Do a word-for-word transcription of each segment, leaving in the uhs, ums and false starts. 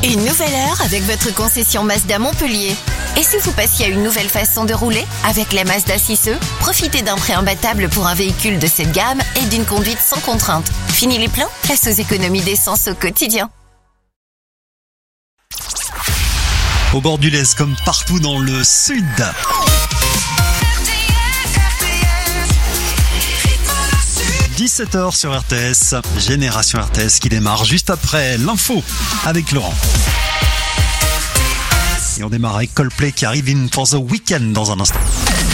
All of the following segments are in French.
Une nouvelle heure avec votre concession Mazda Montpellier. Et si vous passiez à une nouvelle façon de rouler? Avec la Mazda six e, profitez d'un prix imbattable pour un véhicule de cette gamme et d'une conduite sans contrainte. Fini les plans? Place aux économies d'essence au quotidien. Au bord du Lez, comme partout dans le sud. dix-sept heures sur R T S, Génération R T S qui démarre juste après l'info avec Laurent. Et on démarre avec Coldplay qui arrive in for the weekend dans un instant.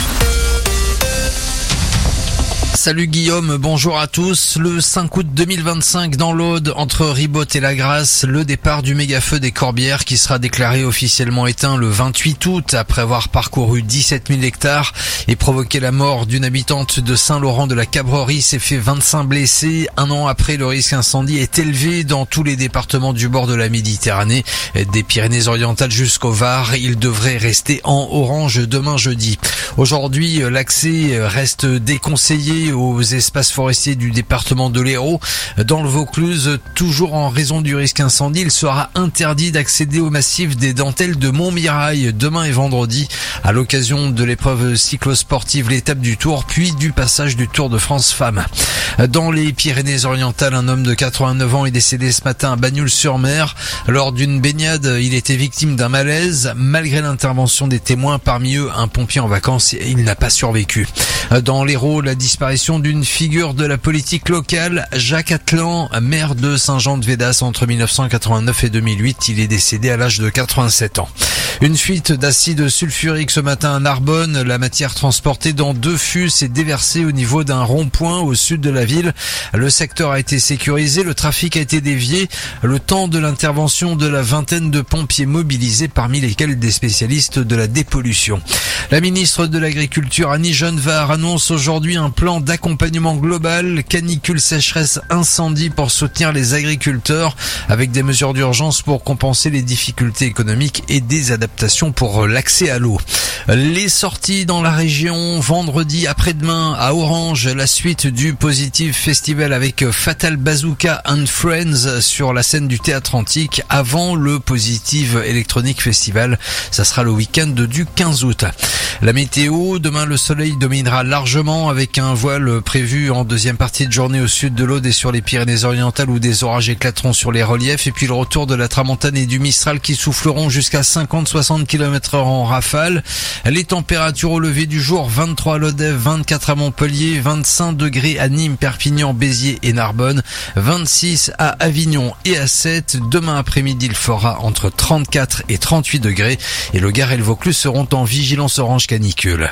Salut Guillaume, bonjour à tous. Le cinq août deux mille vingt-cinq dans l'Aude, entre Ribote et La Grasse, le départ du méga-feu des Corbières qui sera déclaré officiellement éteint le vingt-huit août après avoir parcouru dix-sept mille hectares et provoqué la mort d'une habitante de Saint-Laurent de la Cabrerie, s'est fait vingt-cinq blessés. Un an après, le risque incendie est élevé dans tous les départements du bord de la Méditerranée, des Pyrénées-Orientales jusqu'au Var. Il devrait rester en orange demain jeudi. Aujourd'hui, l'accès reste déconseillé aux espaces forestiers du département de l'Hérault. Dans le Vaucluse, toujours en raison du risque incendie, il sera interdit d'accéder au massif des Dentelles de Montmirail demain et vendredi à l'occasion de l'épreuve cyclosportive, l'étape du Tour, puis du passage du Tour de France Femmes. Dans les Pyrénées-Orientales, un homme de quatre-vingt-neuf ans est décédé ce matin à Bagnols-sur-Mer. Lors d'une baignade, il était victime d'un malaise. Malgré l'intervention des témoins, parmi eux un pompier en vacances, il n'a pas survécu. Dans l'Hérault, la disparition d'une figure de la politique locale, Jacques Atlan, maire de Saint-Jean-de-Védas entre mille neuf cent quatre-vingt-neuf et deux mille huit. Il est décédé à l'âge de quatre-vingt-sept ans. Une fuite d'acide sulfurique ce matin à Narbonne. La matière transportée dans deux fûts s'est déversée au niveau d'un rond-point au sud de la ville. Le secteur a été sécurisé, le trafic a été dévié. Le temps de l'intervention de la vingtaine de pompiers mobilisés, parmi lesquels des spécialistes de la dépollution. La ministre de l'Agriculture, Annie Genevard, annonce aujourd'hui un plan d'accompagnement global, canicule, sécheresse, incendie pour soutenir les agriculteurs avec des mesures d'urgence pour compenser les difficultés économiques et des adaptations pour l'accès à l'eau. Les sorties dans la région vendredi après-demain à Orange, la suite du Positive Festival avec Fatal Bazooka and Friends sur la scène du Théâtre Antique avant le Positive Electronic Festival. Ça sera le week-end du quinze août. La météo, demain le soleil dominera largement avec un voile prévu en deuxième partie de journée au sud de l'Aude et sur les Pyrénées-Orientales où des orages éclateront sur les reliefs, et puis le retour de la tramontane et du Mistral qui souffleront jusqu'à cinquante à soixante kilomètres heure en rafale. Les températures au lever du jour, vingt-trois à Lodève, vingt-quatre à Montpellier, vingt-cinq degrés à Nîmes, Perpignan, Béziers et Narbonne, vingt-six à Avignon et à Sète. Demain après-midi, il fera entre trente-quatre et trente-huit degrés et le Gard et le Vaucluse seront en vigilance orange canicule.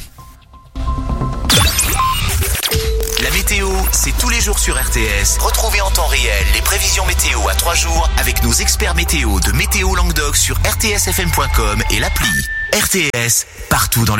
La météo, c'est tous les jours sur R T S. Retrouvez en temps réel les prévisions météo à trois jours avec nos experts météo de Météo Languedoc sur r t s f m point com et l'appli. R T S, partout dans le